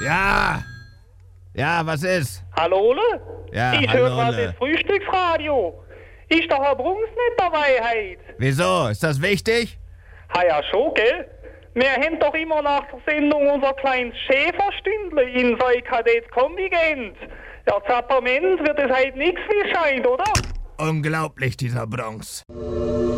Ja. Ja, was ist? Hallo, Ole? Ja, ich hallo, höre gerade Ole. das Frühstücksradio. Ist der Herr Brunks nicht dabei heute? Wieso? Ist das wichtig? Ha ja schon, gell? Wir haben doch immer nach der Sendung unser kleines Schäferstündle in so ein Kadett-Kontingent. Ja, Zapperment wird es heute nichts wie scheint, oder? Unglaublich, dieser Bronx.